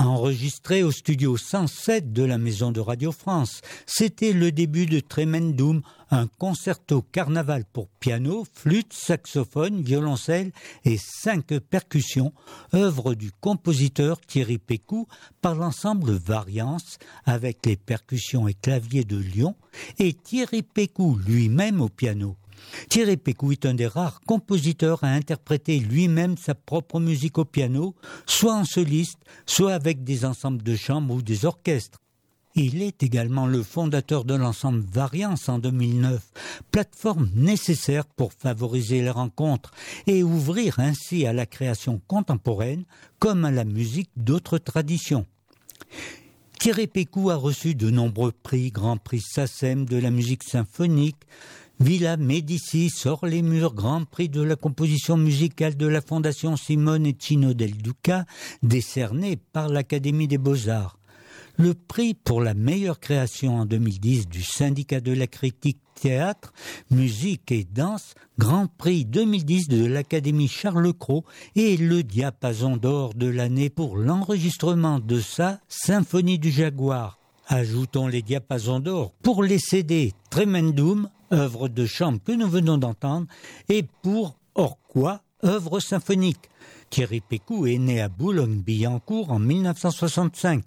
Enregistré au studio 107 de la Maison de Radio France, c'était le début de Tremendum, un concerto carnaval pour piano, flûte, saxophone, violoncelle et 5 percussions, œuvre du compositeur Thierry Pécou par l'ensemble Variance avec les percussions et claviers de Lyon et Thierry Pécou lui-même au piano. Thierry Pécou est un des rares compositeurs à interpréter lui-même sa propre musique au piano, soit en soliste, soit avec des ensembles de chambre ou des orchestres. Il est également le fondateur de l'ensemble Variance en 2009, plateforme nécessaire pour favoriser les rencontres et ouvrir ainsi à la création contemporaine comme à la musique d'autres traditions. Thierry Pécou a reçu de nombreux prix, Grand Prix SACEM de la musique symphonique, Villa Médicis, Hors les murs, Grand Prix de la composition musicale de la Fondation Simone et Cino del Duca, décerné par l'Académie des Beaux-Arts. Le prix pour la meilleure création en 2010 du Syndicat de la critique théâtre, musique et danse, Grand Prix 2010 de l'Académie Charles Cros et le Diapason d'or de l'année pour l'enregistrement de sa Symphonie du Jaguar. Ajoutons les diapasons d'or pour les CD Tremendum, œuvre de chambre que nous venons d'entendre, et pour Orquois, œuvre symphonique. Thierry Pécou est né à Boulogne-Billancourt en 1965.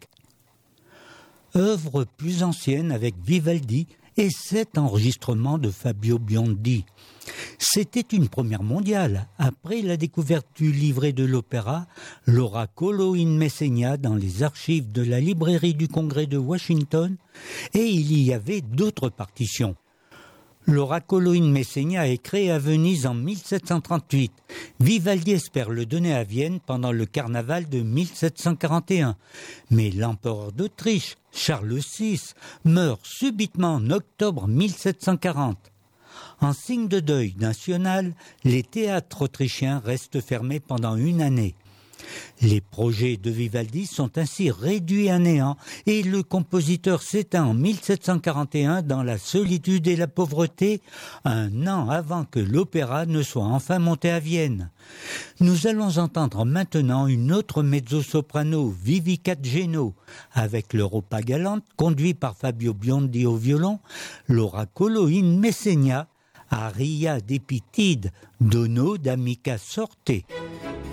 Œuvre plus ancienne avec Vivaldi et 7 enregistrements de Fabio Biondi. C'était une première mondiale, après la découverte du livret de l'opéra, l'Oracolo in Messenia dans les archives de la librairie du Congrès de Washington, et il y avait d'autres partitions. L'Oracolo in Messenia est créé à Venise en 1738. Vivaldi espère le donner à Vienne pendant le carnaval de 1741. Mais l'empereur d'Autriche, Charles VI, meurt subitement en octobre 1740. En signe de deuil national, les théâtres autrichiens restent fermés pendant 1 année. Les projets de Vivaldi sont ainsi réduits à néant et le compositeur s'éteint en 1741 dans la solitude et la pauvreté, 1 an avant que l'opéra ne soit enfin monté à Vienne. Nous allons entendre maintenant une autre mezzo-soprano, Vivica Geno, avec l'Europa Galante, conduit par Fabio Biondi au violon, l'Oracolo in Messenia, Aria d'Épitide, Dono d'Amica Sorte.